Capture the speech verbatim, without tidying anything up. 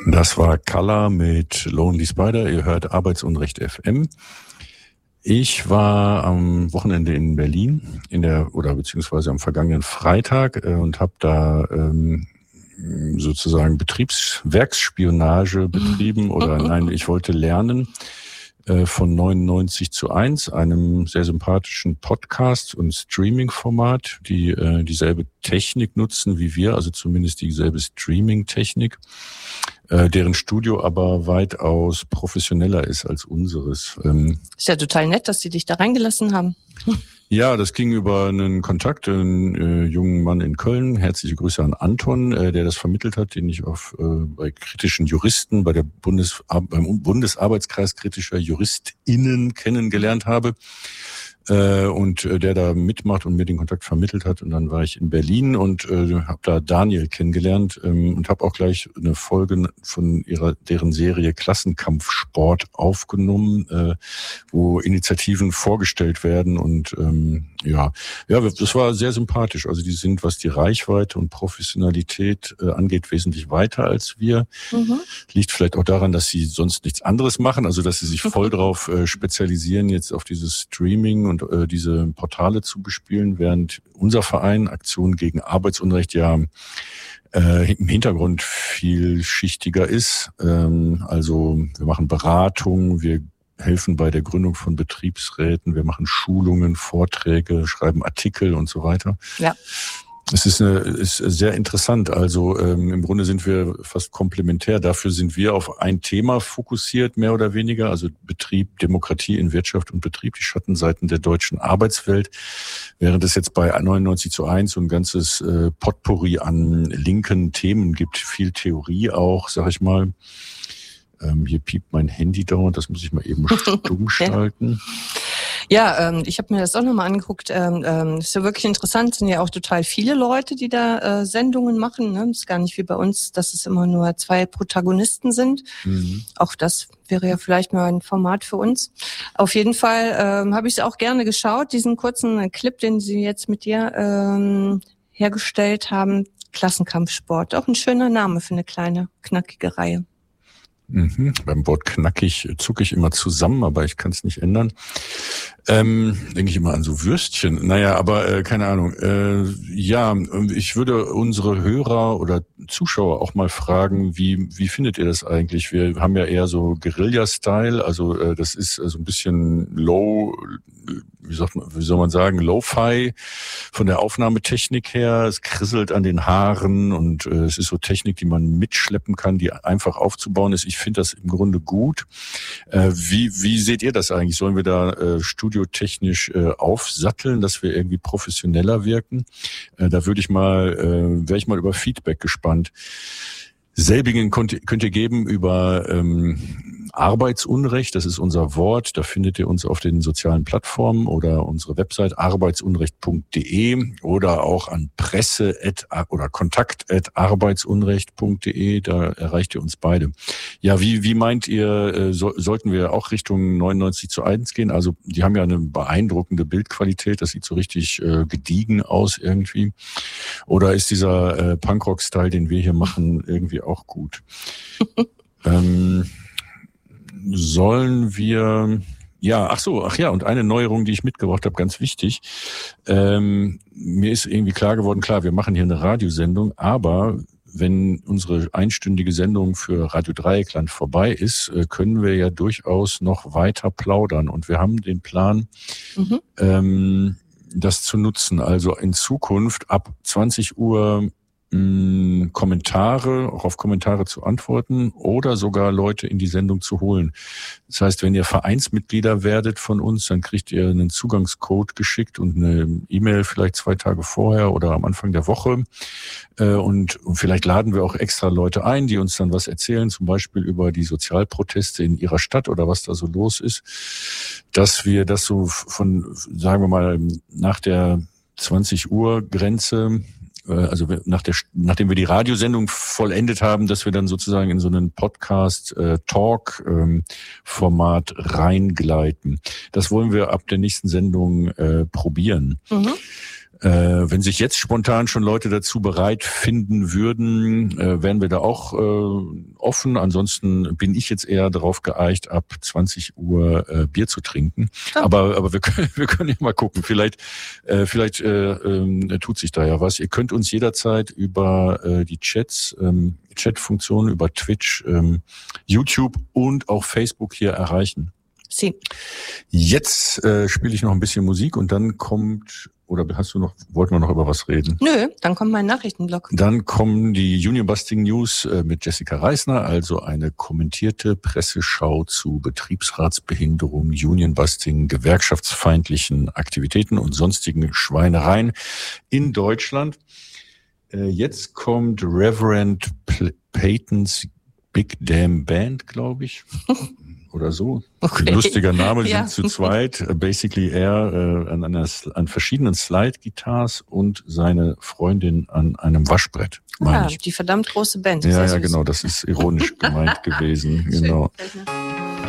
Das war Color mit Lonely Spider. Ihr hört Arbeitsunrecht F M. Ich war am Wochenende in Berlin, in der oder beziehungsweise am vergangenen Freitag äh, und habe da ähm, sozusagen Betriebswerksspionage betrieben oder nein, ich wollte lernen äh, von neunundneunzig zu eins, einem sehr sympathischen Podcast- und Streaming-Format, die äh, dieselbe Technik nutzen wie wir, also zumindest dieselbe Streaming-Technik, äh, deren Studio aber weitaus professioneller ist als unseres. Ähm, ist ja total nett, dass sie dich da reingelassen haben. Ja, das ging über einen Kontakt, einen äh, jungen Mann in Köln. Herzliche Grüße an Anton, äh, der das vermittelt hat, den ich auf äh, bei kritischen Juristen, bei der Bundes beim Bundesarbeitskreis kritischer JuristInnen kennengelernt habe. Äh, und äh, der da mitmacht und mir den Kontakt vermittelt hat. Und dann war ich in Berlin und äh, habe da Daniel kennengelernt ähm, und habe auch gleich eine Folge von ihrer deren Serie Klassenkampfsport aufgenommen, äh, wo Initiativen vorgestellt werden. Und ähm, ja, ja, das war sehr sympathisch. Also die sind, was die Reichweite und Professionalität äh, angeht, wesentlich weiter als wir. Mhm. Liegt vielleicht auch daran, dass sie sonst nichts anderes machen, also dass sie sich voll drauf äh, spezialisieren, jetzt auf dieses Streaming und und äh, diese Portale zu bespielen, während unser Verein Aktion gegen Arbeitsunrecht ja äh, im Hintergrund vielschichtiger ist. Ähm, also wir machen Beratung, wir helfen bei der Gründung von Betriebsräten, wir machen Schulungen, Vorträge, schreiben Artikel und so weiter. Ja. Es ist, eine, ist sehr interessant. Also ähm, im Grunde sind wir fast komplementär. Dafür sind wir auf ein Thema fokussiert, mehr oder weniger. Also Betrieb, Demokratie in Wirtschaft und Betrieb, die Schattenseiten der deutschen Arbeitswelt. Während es jetzt bei neunundneunzig zu eins so ein ganzes äh, Potpourri an linken Themen gibt, viel Theorie auch, sag ich mal. Ähm, hier piept mein Handy dauernd, das muss ich mal eben stumm schalten. Ja, ähm, ich habe mir das auch nochmal angeguckt. Ähm, ähm, ist ja wirklich interessant, sind ja auch total viele Leute, die da äh, Sendungen machen. Ne? Ist gar nicht wie bei uns, dass es immer nur zwei Protagonisten sind. Mhm. Auch das wäre ja vielleicht mal ein Format für uns. Auf jeden Fall ähm, habe ich es auch gerne geschaut, diesen kurzen Clip, den Sie jetzt mit dir ähm, hergestellt haben. Klassenkampfsport, auch ein schöner Name für eine kleine, knackige Reihe. Mhm. Beim Wort knackig zucke ich immer zusammen, aber ich kann es nicht ändern. Ähm, denke ich immer an so Würstchen. Naja, aber äh, keine Ahnung. Äh, ja, ich würde unsere Hörer oder Zuschauer auch mal fragen, wie wie findet ihr das eigentlich? Wir haben ja eher so Guerilla-Style, also äh, das ist äh, so ein bisschen low, wie, sagt man, wie soll man sagen, Lo-Fi von der Aufnahmetechnik her. Es krisselt an den Haaren und äh, es ist so Technik, die man mitschleppen kann, die einfach aufzubauen ist. Ich finde das im Grunde gut. Äh, wie wie seht ihr das eigentlich? Sollen wir da äh, studiotechnisch äh, aufsatteln, dass wir irgendwie professioneller wirken? Äh, da würde ich mal, äh, wäre ich mal über Feedback gespannt. Selbigen könnt, könnt ihr geben über ähm, Arbeitsunrecht, das ist unser Wort, da findet ihr uns auf den sozialen Plattformen oder unsere Website arbeitsunrecht punkt de oder auch an presse oder kontakt at arbeitsunrecht punkt de, da erreicht ihr uns beide. Ja, wie wie meint ihr, äh, so, sollten wir auch Richtung neunundneunzig zu eins gehen? Also die haben ja eine beeindruckende Bildqualität, das sieht so richtig äh, gediegen aus irgendwie. Oder ist dieser äh, Punkrock-Style, den wir hier machen, irgendwie auch gut? ähm, sollen wir, ja, ach so, ach ja, und eine Neuerung, die ich mitgebracht habe, ganz wichtig. Ähm, mir ist irgendwie klar geworden, klar, wir machen hier eine Radiosendung, aber wenn unsere einstündige Sendung für Radio Dreieckland vorbei ist, können wir ja durchaus noch weiter plaudern. Und wir haben den Plan, mhm. ähm, das zu nutzen. Also in Zukunft ab zwanzig Uhr mh, Kommentare, auch auf Kommentare zu antworten oder sogar Leute in die Sendung zu holen. Das heißt, wenn ihr Vereinsmitglieder werdet von uns, dann kriegt ihr einen Zugangscode geschickt und eine E-Mail vielleicht zwei Tage vorher oder am Anfang der Woche. Und vielleicht laden wir auch extra Leute ein, die uns dann was erzählen, zum Beispiel über die Sozialproteste in ihrer Stadt oder was da so los ist, dass wir das so von, sagen wir mal, nach der zwanzig Uhr Grenze, also nach der, nachdem wir die Radiosendung vollendet haben, dass wir dann sozusagen in so einen Podcast-Talk-Format reingleiten. Das wollen wir ab der nächsten Sendung äh, probieren. Mhm. Äh, wenn sich jetzt spontan schon Leute dazu bereit finden würden, äh, wären wir da auch äh, offen. Ansonsten bin ich jetzt eher darauf geeicht, ab zwanzig Uhr äh, Bier zu trinken. Oh. Aber aber wir können wir können ja mal gucken. Vielleicht äh, vielleicht äh, äh, tut sich da ja was. Ihr könnt uns jederzeit über äh, die Chats, ähm, Chatfunktion, über Twitch, ähm, YouTube und auch Facebook hier erreichen. Sie. Jetzt äh, spiele ich noch ein bisschen Musik und dann kommt, oder hast du noch, wollten wir noch über was reden? Nö, dann kommt mein Nachrichtenblock. Dann kommen die Union Busting News äh, mit Jessica Reisner, also eine kommentierte Presseschau zu Betriebsratsbehinderung, Union Busting, gewerkschaftsfeindlichen Aktivitäten und sonstigen Schweinereien in Deutschland. Äh, jetzt kommt Reverend P- Peytons Big Damn Band, glaube ich. Oder so. Okay. Lustiger Name, die ja. sind zu zweit. Basically er äh, an, einer, an verschiedenen Slide-Guitars und seine Freundin an einem Waschbrett. Ja, ich. Die verdammt große Band. Ja, ja, genau. Das ist ironisch gemeint gewesen. Genau.